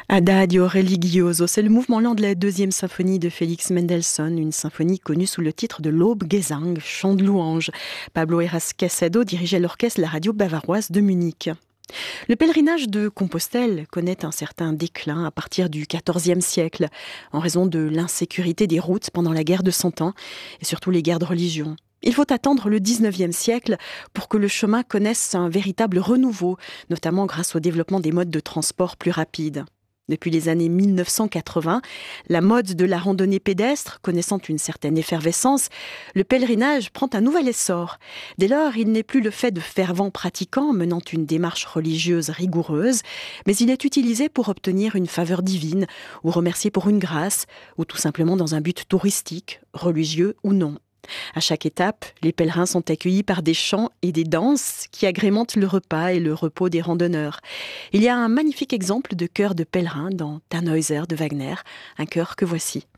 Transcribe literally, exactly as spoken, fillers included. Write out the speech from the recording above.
Adagio religioso, c'est le mouvement lent de la deuxième symphonie de Félix Mendelssohn, une symphonie connue sous le titre de l'Aube-Gesang, chant de louange. Pablo Heras Casado dirigeait l'orchestre de la radio bavaroise de Munich. Le pèlerinage de Compostelle connaît un certain déclin à partir du quatorzième siècle, en raison de l'insécurité des routes pendant la guerre de Cent Ans, et surtout les guerres de religion. Il faut attendre le dix-neuvième siècle pour que le chemin connaisse un véritable renouveau, notamment grâce au développement des modes de transport plus rapides. Depuis les années mille neuf cent quatre-vingts, la mode de la randonnée pédestre, connaissant une certaine effervescence, le pèlerinage prend un nouvel essor. Dès lors, il n'est plus le fait de fervents pratiquants menant une démarche religieuse rigoureuse, mais il est utilisé pour obtenir une faveur divine, ou remercier pour une grâce, ou tout simplement dans un but touristique, religieux ou non. À chaque étape, les pèlerins sont accueillis par des chants et des danses qui agrémentent le repas et le repos des randonneurs. Il y a un magnifique exemple de chœur de pèlerins dans Tannhäuser de Wagner, un chœur que voici.